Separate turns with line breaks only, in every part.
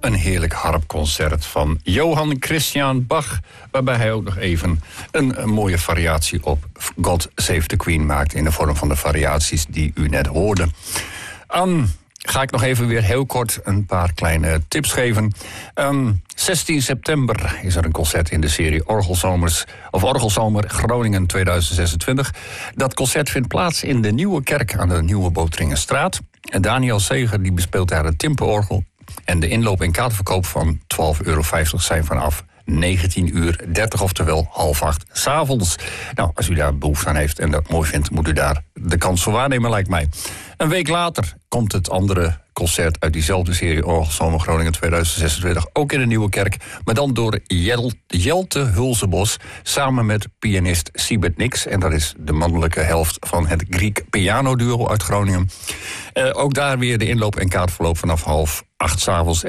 een heerlijk harpconcert van Johann Christian Bach, waarbij hij ook nog even een mooie variatie op God Save the Queen maakt in de vorm van de variaties die u net hoorde. Ga ik nog even weer heel kort een paar kleine tips geven. 16 september is er een concert in de serie Orgelzomer Groningen 2026. Dat concert vindt plaats in de Nieuwe Kerk aan de Nieuwe Boteringenstraat. En Daniel Seger die bespeelt daar het timpenorgel. En de inloop en kaartverkoop van €12,50 zijn vanaf 19:30, oftewel 7:30 s'avonds. Nou, als u daar behoefte aan heeft en dat mooi vindt, moet u daar de kans voor waarnemen, lijkt mij. Een week later komt het andere concert uit diezelfde serie Orgelzomer Groningen 2026, ook in de Nieuwe Kerk, maar dan door Jelte Hulsebos samen met pianist Siebert Nix. En dat is de mannelijke helft van het Griek pianoduo uit Groningen. Ook daar weer de inloop en kaartverloop vanaf 7:30 s'avonds.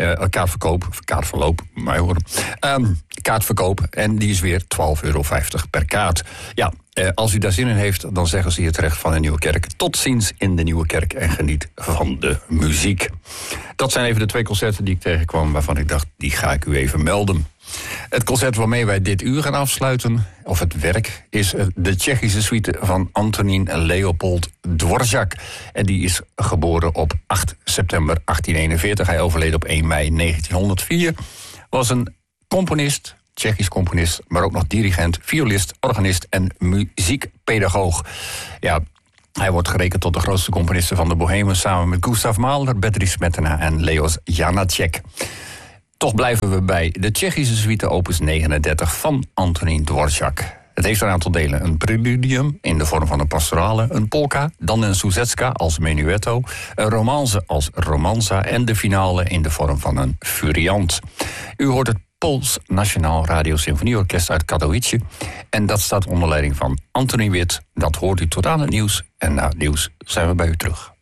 Kaartverkoop. En die is weer €12,50 per kaart. Ja, als u daar zin in heeft, dan zeggen ze hier terecht van de Nieuwe Kerk. Tot ziens in de Nieuwe Kerk en geniet van de muziek. Dat zijn even de 2 concerten die ik tegenkwam, waarvan ik dacht, die ga ik u even melden. Het concert waarmee wij dit uur gaan afsluiten, of het werk, is de Tsjechische suite van Antonín Leopold Dvořák. En die is geboren op 8 september 1841. Hij overleed op 1 mei 1904. Was een componist, Tsjechisch componist, maar ook nog dirigent, violist, organist en muziekpedagoog. Ja, hij wordt gerekend tot de grootste componisten van de Bohemen, samen met Gustav Mahler, Bedřich Smetana en Leos Janáček. Toch blijven we bij de Tsjechische suite opus 39 van Antonín Dvořák. Het heeft een aantal delen. Een preludium in de vorm van een pastorale, een polka, dan een souzetska als menuetto, een romance als romanza en de finale in de vorm van een furiant. U hoort het Pools Nationaal Radio Symfonieorkest uit Katowice. En dat staat onder leiding van Anthony Witt. Dat hoort u tot aan het nieuws. En na het nieuws zijn we bij u terug.